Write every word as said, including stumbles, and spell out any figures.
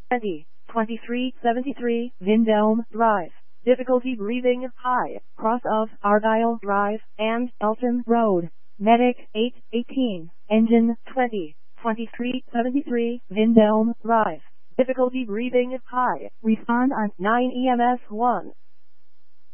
twenty, twenty-three seventy-three, Vindome Drive. Difficulty breathing high, cross of Argyle Drive and Elton Road. Medic eight eighteen, engine twenty, twenty-three seventy-three, Vindome Drive. Difficulty breathing high. Respond on nine E M S one.